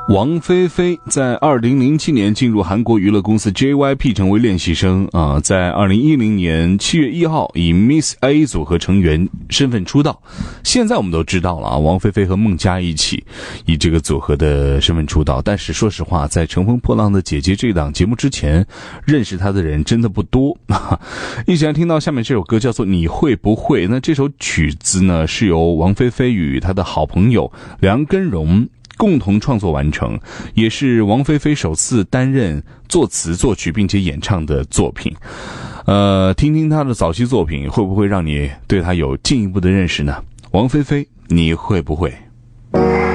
王菲菲在2007年进入韩国娱乐公司 JYP 成为练习生在2010年7月1号以 Miss A 组合成员身份出道。现在我们都知道了王菲菲和孟佳一起以这个组合的身份出道，但是说实话，在乘风破浪的姐姐这档节目之前，认识她的人真的不多。一起来听到下面这首歌叫做你会不会。那这首曲子呢是由王菲菲与她的好朋友梁根荣共同创作完成，也是王菲菲首次担任作词作曲并且演唱的作品。听听她的早期作品，会不会让你对她有进一步的认识呢？王菲菲，你会不会？